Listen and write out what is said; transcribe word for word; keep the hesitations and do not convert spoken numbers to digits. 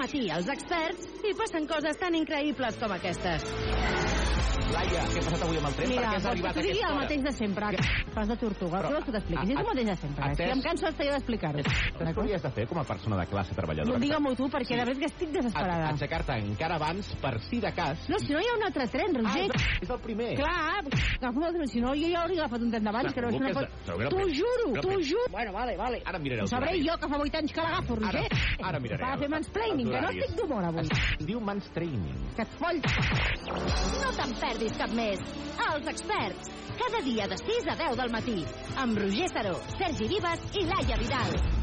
matí, els experts, i passen coses tan increïbles com aquestes. Laia, què ha passat avui amb el tren? Mira, per què has arribat a digui aquesta el hora? mateix de sempre. Pas de tortuga. Però, tu t'expliquis, és el mateix de sempre. atès- Si em canso hasta jo d'explicar-ho. Saps què hauries de fer com a persona de classe treballadora? No, digue-m'ho tu, perquè de veritat que estic desesperada. Aixecar-te encara abans, per si de cas... No, si no hi ha un altre tren, Roger. Ah, és el primer. Clar, agafo un altre, si no jo ja hauria agafat un tren d'abans, que no, és que no Segur pot... que és- segur que T'ho és- juro, segur que t'ho és- juro. Bueno, vale, vale. Ara miraré Ho els sabré horaris. jo, que fa vuit anys que l'agafo, Roger. Ara, ara miraré. Va a fer els- mansplaining, els que no horaris. estic d'humor avui. Es diu mansplaining. Que et foll. No te'n perdis cap més. Els experts. Cada dia de sis a deu del matí. Amb Roger Saró, Sergi Vives i Laia Vidal.